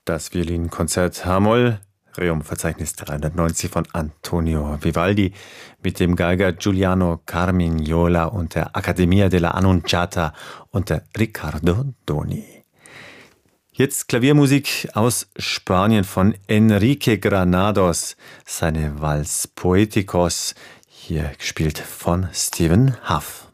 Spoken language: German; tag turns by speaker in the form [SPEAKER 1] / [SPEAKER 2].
[SPEAKER 1] Das Violinkonzert H-Moll, Rerum-Verzeichnis 390 von Antonio Vivaldi mit dem Geiger Giuliano Carmignola und der Accademia della Annunciata unter Riccardo Doni. Jetzt Klaviermusik aus Spanien von Enrique Granados, seine Vals Poeticos, hier gespielt von Stephen Huff.